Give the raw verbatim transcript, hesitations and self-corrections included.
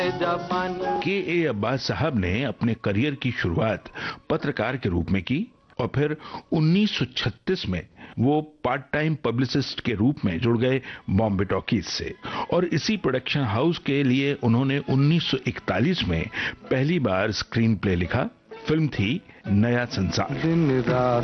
के ए अब्बास साहब ने अपने करियर की शुरुआत पत्रकार के रूप में की और फिर उन्नीस सौ छत्तीस में वो पार्ट टाइम पब्लिसिस्ट के रूप में जुड़ गए बॉम्बे टॉकीज से और इसी प्रोडक्शन हाउस के लिए उन्होंने उन्नीस सौ इकतालीस में पहली बार स्क्रीन प्ले लिखा। फिल्म थी नया संसार।